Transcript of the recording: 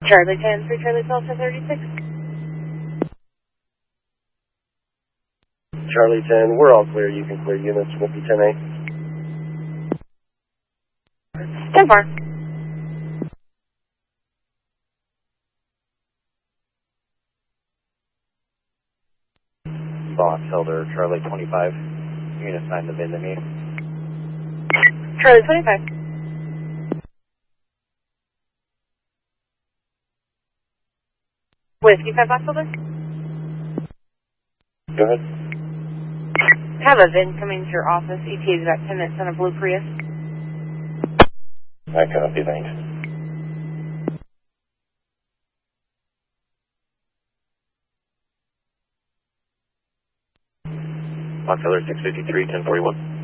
Charlie 10, 3 Charlie Delta 36. Charlie 10, we're all clear. You can clear units with the 10A. 10-4. Box Elder, Charlie 25. Unit 9 to bid to me. Charlie 25. Whiskey 5 Box Elder. Go ahead. Have a VIN coming to your office. ETA is about 10 minutes on a blue Prius. I copy, thanks. Box Elder 653, 1041.